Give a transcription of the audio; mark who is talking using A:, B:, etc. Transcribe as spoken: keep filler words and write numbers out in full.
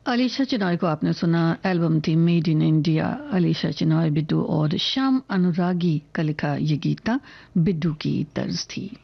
A: अलीशा चिनॉय को आपने सुना। एल्बम थी made in India. Alisha Chinoy, बिड्डू और श्याम अनुरागी का लिखा ये गीत था, बिड्डू की तर्ज थी।